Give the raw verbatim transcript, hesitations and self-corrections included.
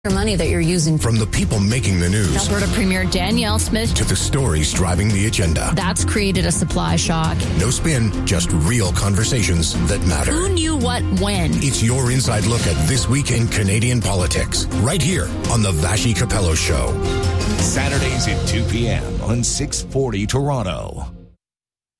money that you're using. From the people making the news Alberta Premier Danielle Smith to the stories driving the agenda. That's created a supply shock. No spin, just real conversations that matter. Who knew what when? It's your inside look at this week in Canadian politics, right here on the Vassy Capello Show. Saturdays at two p.m. on six forty Toronto.